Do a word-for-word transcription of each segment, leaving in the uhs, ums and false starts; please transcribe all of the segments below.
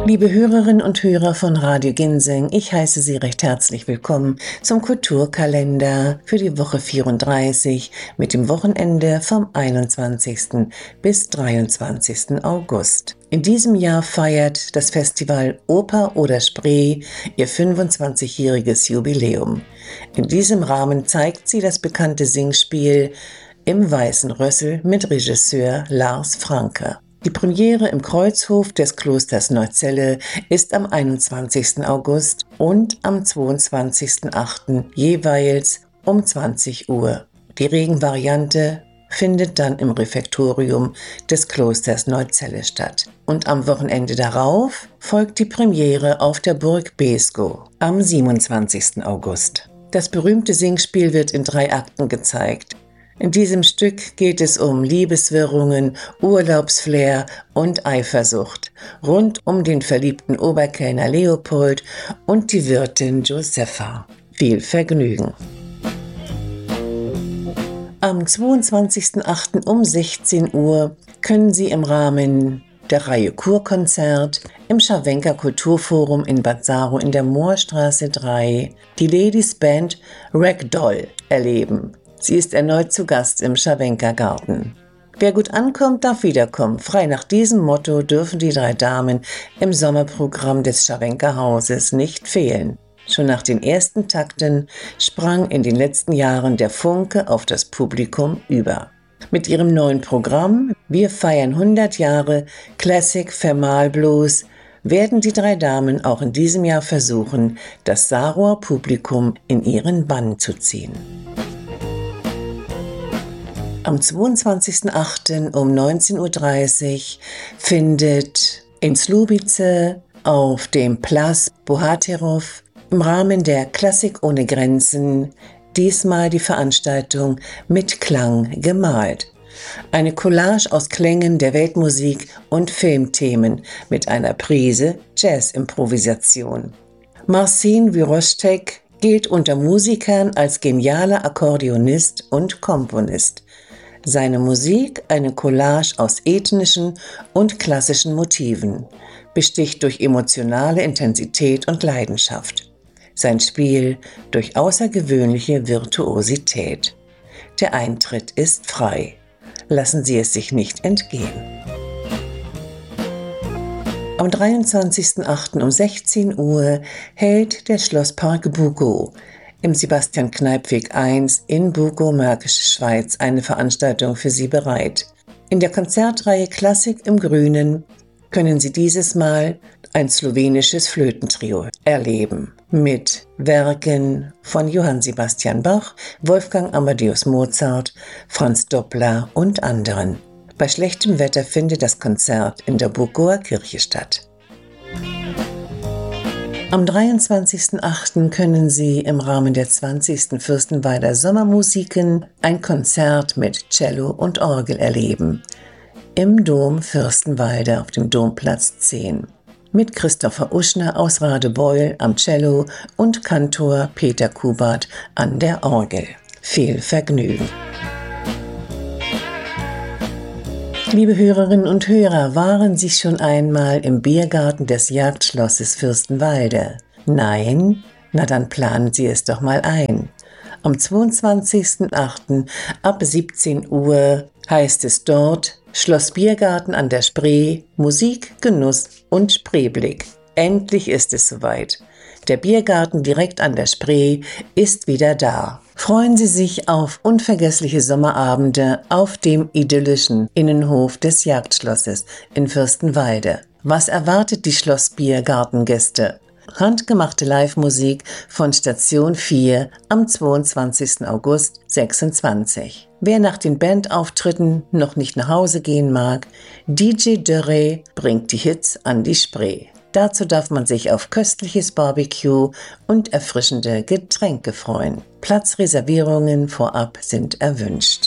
Liebe Hörerinnen und Hörer von Radio Ginseng, ich heiße Sie recht herzlich willkommen zum Kulturkalender für die Woche vierunddreißig mit dem Wochenende vom einundzwanzigsten bis dreiundzwanzigsten August. In diesem Jahr feiert das Festival Oper oder Spree ihr fünfundzwanzigjähriges Jubiläum. In diesem Rahmen zeigt sie das bekannte Singspiel Im Weißen Rössel mit Regisseur Lars Franke. Die Premiere im Kreuzhof des Klosters Neuzelle ist am einundzwanzigsten August und am zweiundzwanzigsten achten jeweils um zwanzig Uhr. Die Regenvariante findet dann im Refektorium des Klosters Neuzelle statt. Und am Wochenende darauf folgt die Premiere auf der Burg Beeskow am siebenundzwanzigsten August. Das berühmte Singspiel wird in drei Akten gezeigt. In diesem Stück geht es um Liebeswirrungen, Urlaubsflair und Eifersucht rund um den verliebten Oberkellner Leopold und die Wirtin Josepha. Viel Vergnügen! Am zweiundzwanzigsten achten um sechzehn Uhr können Sie im Rahmen der Reihe Kurkonzert im Scharwenker Kulturforum in Bad Saro in der Moorstraße drei die Ladies Band Ragdoll erleben. Sie ist erneut zu Gast im Scharwenker Garten. Wer gut ankommt, darf wiederkommen. Frei nach diesem Motto dürfen die drei Damen im Sommerprogramm des Scharwenker Hauses nicht fehlen. Schon nach den ersten Takten sprang in den letzten Jahren der Funke auf das Publikum über. Mit ihrem neuen Programm Wir feiern hundert Jahre Classic Thermal Blues werden die drei Damen auch in diesem Jahr versuchen, das Saroer Publikum in ihren Bann zu ziehen. Am zweiundzwanzigsten achten um neunzehn Uhr dreißig findet in Slubice auf dem Platz Bohaterov im Rahmen der Klassik ohne Grenzen diesmal die Veranstaltung Mit Klang gemalt. Eine Collage aus Klängen der Weltmusik und Filmthemen mit einer Prise Jazz-Improvisation. Marcin Wirostek gilt unter Musikern als genialer Akkordeonist und Komponist. Seine Musik, eine Collage aus ethnischen und klassischen Motiven, besticht durch emotionale Intensität und Leidenschaft. Sein Spiel durch außergewöhnliche Virtuosität. Der Eintritt ist frei. Lassen Sie es sich nicht entgehen. Am dreiundzwanzigsten achten um sechzehn Uhr hält der Schlosspark Bukow im Sebastian-Kneipp-Weg eins in Bukow, Märkische Schweiz, eine Veranstaltung für Sie bereit. In der Konzertreihe Klassik im Grünen können Sie dieses Mal ein slowenisches Flötentrio erleben mit Werken von Johann Sebastian Bach, Wolfgang Amadeus Mozart, Franz Doppler und anderen. Bei schlechtem Wetter findet das Konzert in der Bukower Kirche statt. Am dreiundzwanzigsten achten können Sie im Rahmen der zwanzigsten Fürstenwalder Sommermusiken ein Konzert mit Cello und Orgel erleben. Im Dom Fürstenwalde auf dem Domplatz zehn. Mit Christopher Uschner aus Radebeul am Cello und Kantor Peter Kubert an der Orgel. Viel Vergnügen! Liebe Hörerinnen und Hörer, waren Sie schon einmal im Biergarten des Jagdschlosses Fürstenwalde? Nein? Na dann planen Sie es doch mal ein. Am zweiundzwanzigsten achten ab siebzehn Uhr heißt es dort Schloss Biergarten an der Spree, Musik, Genuss und Spreeblick. Endlich ist es soweit. Der Biergarten direkt an der Spree ist wieder da. Freuen Sie sich auf unvergessliche Sommerabende auf dem idyllischen Innenhof des Jagdschlosses in Fürstenwalde. Was erwartet die Schloss-Biergarten-Gäste? Handgemachte Live-Musik von Station vier am zweiundzwanzigsten August sechsundzwanzig. Wer nach den Bandauftritten noch nicht nach Hause gehen mag, D J Dörre bringt die Hits an die Spree. Dazu darf man sich auf köstliches Barbecue und erfrischende Getränke freuen. Platzreservierungen vorab sind erwünscht.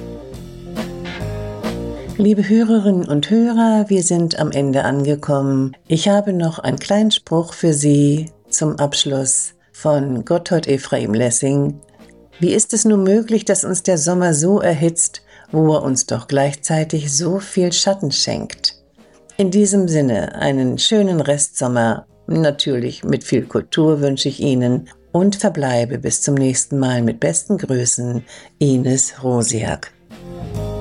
Liebe Hörerinnen und Hörer, wir sind am Ende angekommen. Ich habe noch einen kleinen Spruch für Sie zum Abschluss von Gotthold Ephraim Lessing. Wie ist es nur möglich, dass uns der Sommer so erhitzt, wo er uns doch gleichzeitig so viel Schatten schenkt? In diesem Sinne einen schönen Restsommer, natürlich mit viel Kultur wünsche ich Ihnen und verbleibe bis zum nächsten Mal mit besten Grüßen, Ines Rosiak.